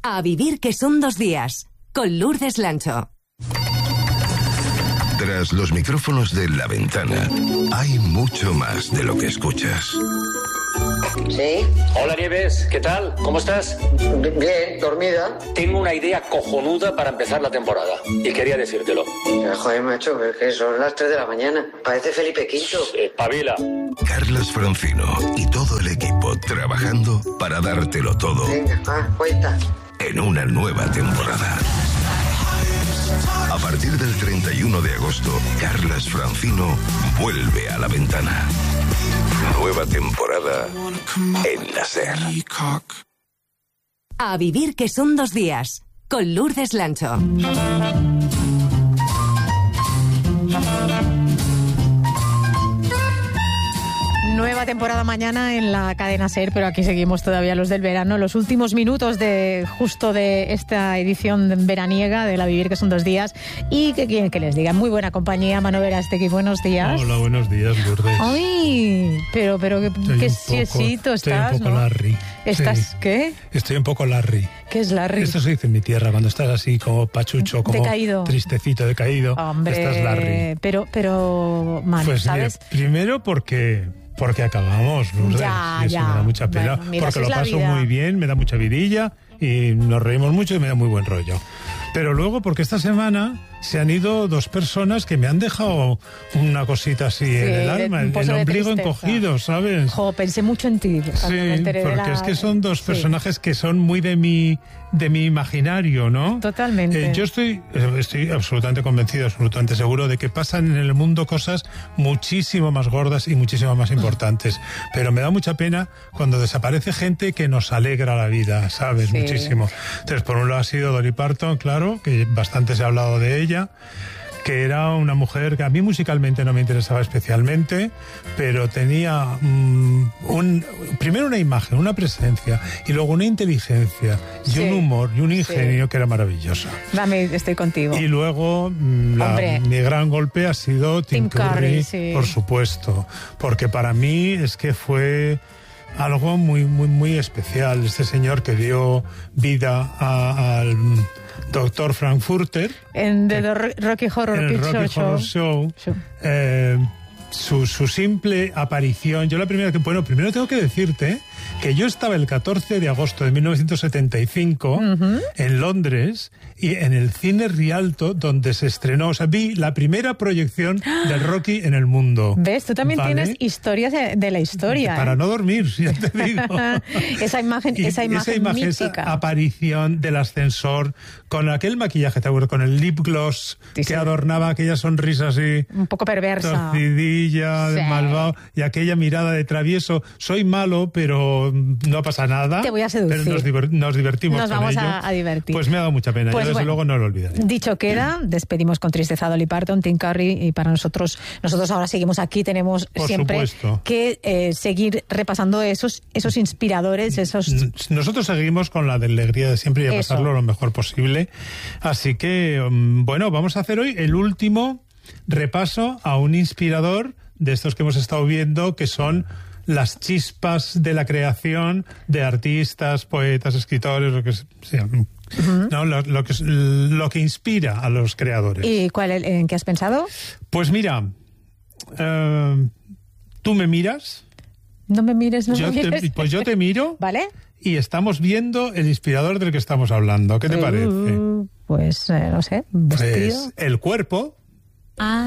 A vivir que son 2 días, con Lourdes Lancho. Tras los micrófonos de La Ventana, hay mucho más de lo que escuchas. ¿Sí? Hola Nieves, ¿qué tal? ¿Cómo estás? Bien, dormida. Tengo una idea cojonuda para empezar la temporada y quería decírtelo. Joder, macho, es que son las 3 de la mañana. Parece Felipe V. Pavila. Carlas Francino y todo el equipo trabajando para dártelo todo. Venga, cuenta. En una nueva temporada. A partir del 31 de agosto, Carlas Francino vuelve a La Ventana. Nueva temporada en la SER. A vivir que son 2 días, con Lourdes Lancho. Nueva temporada mañana en la cadena SER, pero aquí seguimos todavía los del verano. Los últimos minutos de esta edición veraniega de La Vivir, que son 2 días. Y que quieren que les diga, muy buena compañía, Manu Verástegui, buenos días. Hola, buenos días, Lourdes. Ay, pero qué siesito estás, estoy un poco ¿no? Larry. ¿Estás sí. qué? Estoy un poco Larry. ¿Qué es Larry? Esto se dice en mi tierra, cuando estás así como pachucho, como decaído, tristecito, decaído. Hombre, estás Larry. Pero Manu, pues ¿sabes? Mira, primero porque acabamos, Lourdes. Ya. Me da mucha pena. Bueno, mira, porque lo paso vida. muy bien, me da mucha vidilla y nos reímos mucho y me da muy buen rollo. Pero luego, porque esta semana se han ido 2 personas que me han dejado una cosita así en el alma, el ombligo encogido, ¿sabes? Pensé mucho en ti. Sí, porque es que son 2 personajes que son muy de mi imaginario, ¿no? Totalmente. Yo estoy absolutamente convencido, absolutamente seguro de que pasan en el mundo cosas muchísimo más gordas y muchísimo más importantes. Pero me da mucha pena cuando desaparece gente que nos alegra la vida, ¿sabes? Sí. Muchísimo. Entonces, por un lado ha sido Dolly Parton, claro, que bastante se ha hablado de ella, que era una mujer que a mí musicalmente no me interesaba especialmente, pero tenía primero una imagen, una presencia, y luego una inteligencia, y un humor, y un ingenio que era maravilloso. Estoy contigo. Y luego mi gran golpe ha sido Tim Curry, por supuesto, porque para mí es que fue algo muy, muy, muy especial. Este señor que dio vida al Dr. Frankfurter en The Rocky Horror Picture Show. Su simple aparición. Yo primero tengo que decirte que yo estaba el 14 de agosto de 1975 en Londres y en el cine Rialto, donde se estrenó, vi la primera proyección del Rocky en el mundo. ¿Ves? Tú también tienes historias de la historia. Para no dormir, ya te digo. esa imagen mítica. Esa aparición del ascensor, con aquel maquillaje, ¿te acuerdas? Con el lip gloss que adornaba aquella sonrisa así. Un poco perversa. Torcidilla, de malvado, y aquella mirada de travieso. Soy malo, pero no pasa nada. Te voy a seducir. Pero nos divertimos con ello. Nos vamos a divertir. Pues me ha dado mucha pena. Yo desde luego no lo olvidaré. Dicho queda, despedimos con tristeza a Dolly Parton, Tim Curry, y para nosotros ahora seguimos aquí, tenemos siempre que seguir repasando esos inspiradores, Nosotros seguimos con la de alegría de siempre y a pasarlo lo mejor posible. Así que, bueno, vamos a hacer hoy el último repaso a un inspirador de estos que hemos estado viendo, que son las chispas de la creación de artistas, poetas, escritores, lo que sea. ¿No? Lo que inspira a los creadores. ¿Y en qué has pensado? Pues mira, tú me miras. No me mires, no me mires. Pues yo te miro. ¿Vale? Y estamos viendo el inspirador del que estamos hablando. ¿Qué te parece? Pues, no sé, vestido. Pues el cuerpo.